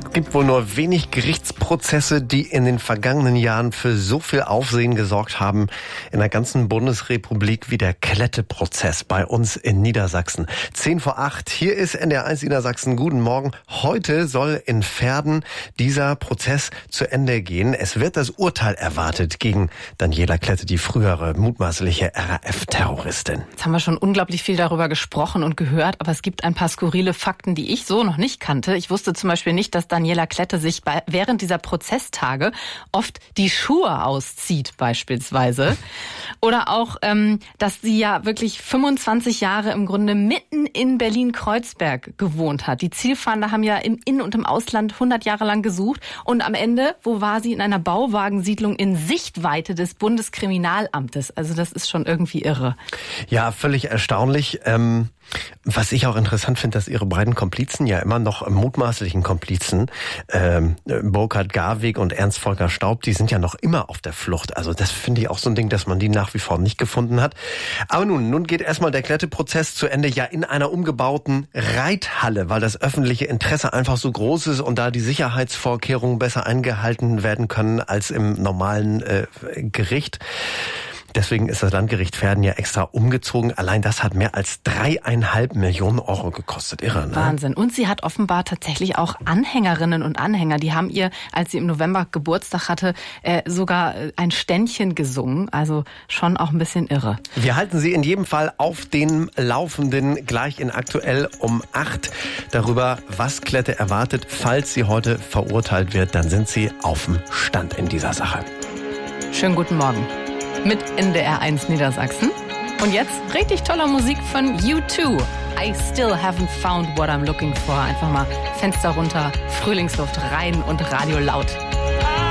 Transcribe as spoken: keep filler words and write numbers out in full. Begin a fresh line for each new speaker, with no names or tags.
Es gibt wohl nur wenig Gerichtsprozesse, die in den vergangenen Jahren für so viel Aufsehen gesorgt haben in der ganzen Bundesrepublik wie der Klette-Prozess bei uns in Niedersachsen. Zehn vor acht, hier ist N D R eins Niedersachsen. Guten Morgen. Heute soll in Verden dieser Prozess zu Ende gehen. Es wird das Urteil erwartet gegen Daniela Klette, die frühere mutmaßliche R A F-Terroristin.
Jetzt haben wir schon unglaublich viel darüber gesprochen und gehört, aber es gibt ein paar skurrile Fakten, die ich so noch nicht kannte. Ich wusste zum Beispiel nicht, dass Daniela Klette sich bei, während dieser Prozesstage oft die Schuhe auszieht beispielsweise. Oder auch, ähm, dass sie ja wirklich fünfundzwanzig Jahre im Grunde mitten in Berlin-Kreuzberg gewohnt hat. Die Zielfahnder haben ja im In- und im Ausland hundert Jahre lang gesucht. Und am Ende, wo war sie? In einer Bauwagensiedlung in Sichtweite des Bundeskriminalamtes. Also das ist schon irgendwie irre.
Ja, völlig erstaunlich. Ähm Was ich auch interessant finde, dass ihre beiden Komplizen, ja immer noch mutmaßlichen Komplizen, ähm, Burkhard Garweg und Ernst Volker Staub, die sind ja noch immer auf der Flucht. Also das finde ich auch so ein Ding, dass man die nach wie vor nicht gefunden hat. Aber nun, nun geht erstmal der Klette-Prozess zu Ende, ja in einer umgebauten Reithalle, weil das öffentliche Interesse einfach so groß ist und da die Sicherheitsvorkehrungen besser eingehalten werden können als im normalen äh, Gericht. Deswegen ist das Landgericht Verden ja extra umgezogen. Allein das hat mehr als dreieinhalb Millionen Euro gekostet. Irre, ne?
Wahnsinn. Und sie hat offenbar tatsächlich auch Anhängerinnen und Anhänger. Die haben ihr, als sie im November Geburtstag hatte, äh, sogar ein Ständchen gesungen. Also schon auch ein bisschen irre.
Wir halten Sie in jedem Fall auf den Laufenden gleich in Aktuell um acht darüber, was Klette erwartet. Falls sie heute verurteilt wird, dann sind Sie auf dem Stand in dieser Sache.
Schönen guten Morgen. Mit N D R eins Niedersachsen. Und jetzt richtig toller Musik von U zwei. I still haven't found what I'm looking for. Einfach mal Fenster runter, Frühlingsluft rein und Radio laut.